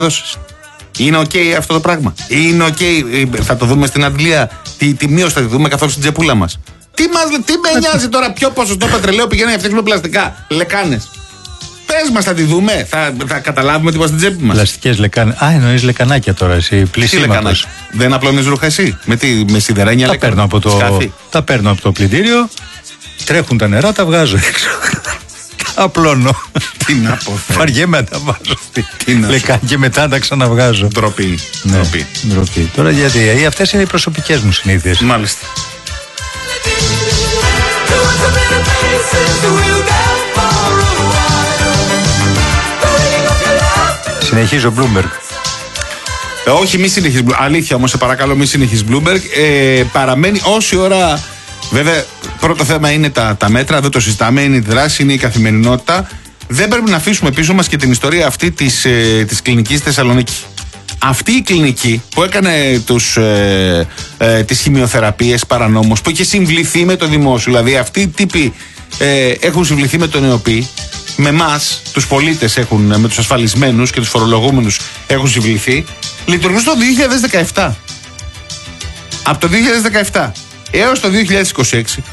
Είναι οκ αυτό το πράγμα? Είναι οκ? Θα το δούμε στην αντλία? Τη μείωση θα τη δούμε καθόλου στην τσεπούλα μας? Τι με νοιάζει τώρα ποιο ποσοστό πετρελαίου πηγαίνει να φτιάξουμε πλαστικά λεκάνες? Πες μας, θα τη δούμε? Θα καταλάβουμε τίποτα στην τσέπη μας? Πλαστικές λεκάνες. Εννοείς λεκανάκια τώρα εσύ? Πλησίματος. Δεν απλώνεις ρούχα εσύ? Με σιδερένια λεκάνια? Τα παίρνω από το πλυντήριο, τρέχουν τα νερά, τα βγάζω έξω. Απλώνω. Τι να πω. Βαριέμαι να τα βάζω. Λεκάνια και μετά τα ξαναβγάζω. Ντροπή. Τώρα γιατί? Αυτές είναι οι προσωπικές μου συνήθειες. Μάλιστα. Συνεχίζω Bloomberg. Όχι, μη συνεχίζει. Αλήθεια όμως, σε παρακαλώ, μη συνεχίζει Bloomberg. Παραμένει όση ώρα. Βέβαια, πρώτο θέμα είναι τα μέτρα, δεν το συζητάμε. Είναι η δράση, είναι η καθημερινότητα. Δεν πρέπει να αφήσουμε πίσω μας και την ιστορία αυτή της κλινικής στη Θεσσαλονίκη. Αυτή η κλινική που έκανε τις χημειοθεραπείες παρανόμως, που είχε συμβληθεί με το δημόσιο, δηλαδή αυτοί οι τύποι έχουν συμβληθεί με τον ΕΟΠΗ, με εμάς, τους πολίτες, με τους ασφαλισμένους και τους φορολογούμενους έχουν συμβληθεί, λειτουργούσε το 2017. Από το 2017 έως το 2026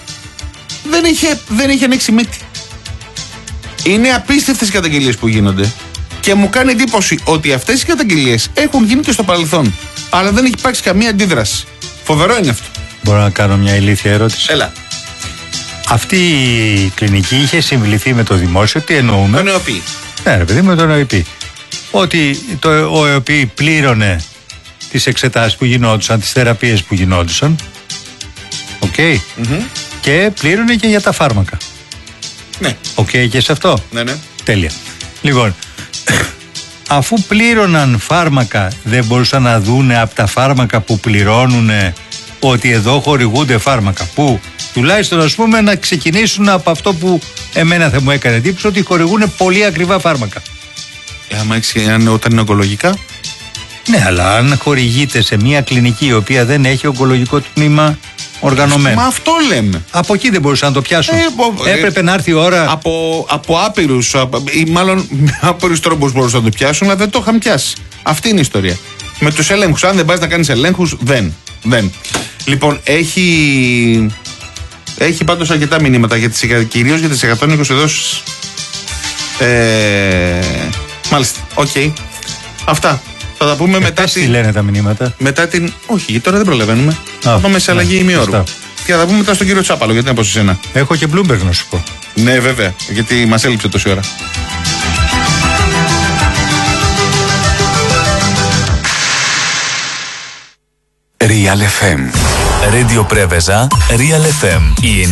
δεν είχε ανοίξει μύτη. Είναι απίστευτες οι καταγγελίες που γίνονται και μου κάνει εντύπωση ότι αυτές οι καταγγελίες έχουν γίνει και στο παρελθόν, αλλά δεν έχει υπάρξει καμία αντίδραση. Φοβερό είναι αυτό. Μπορώ να κάνω μια ηλίθια ερώτηση? Έλα. Αυτή η κλινική είχε συμβληθεί με το δημόσιο, τι εννοούμε? Τον ΕΟΠΗ. Ναι, ρε παιδί, με τον ΕΟΠΗ. Ότι ο ΕΟΠΗ πλήρωνε τις εξετάσεις που γινόντουσαν, τις θεραπείες που γινόντουσαν. Οκ. Και πλήρωνε και για τα φάρμακα. Ναι. Οκ και σε αυτό? Ναι. Τέλεια. Λοιπόν, αφού πλήρωναν φάρμακα, δεν μπορούσαν να δούνε από τα φάρμακα που πληρώνουν ότι εδώ χορηγούνται φάρμακα? Που τουλάχιστον, ας πούμε, να ξεκινήσουν από αυτό που εμένα θα μου έκανε εντύπωση, ότι χορηγούν πολύ ακριβά φάρμακα. Όταν είναι ογκολογικά. Ναι, αλλά αν χορηγείται σε μια κλινική η οποία δεν έχει ογκολογικό τμήμα οργανωμένο. Μα αυτό λέμε. Από εκεί δεν μπορούσαν να το πιάσουν. Έπρεπε να έρθει η ώρα. Από άπειρους, ή μάλλον με άπειρους τρόπους μπορούσαν να το πιάσουν, αλλά δεν το είχαν πιάσει. Αυτή είναι η ιστορία. Με τους ελέγχους. Αν δεν πας να κάνεις ελέγχους, δεν. Λοιπόν, έχει πάντως αρκετά μηνύματα κυρίως για τις 120 δόσεις. Μάλιστα. Οκ. Αυτά. Θα τα πούμε μετά. Τι λένε τα μηνύματα? Μετά την. Όχι, γιατί τώρα δεν προλαβαίνουμε. Θα πάμε σε αλλαγή ημιώρου. Και θα τα πούμε μετά στον κύριο Τσάπαλο, γιατί να πω σε εσένα. Έχω και Bloomberg να σου πω. Ναι, βέβαια, γιατί μας έλειψε τόση ώρα. Real FM. Radio Preveza, Real FM.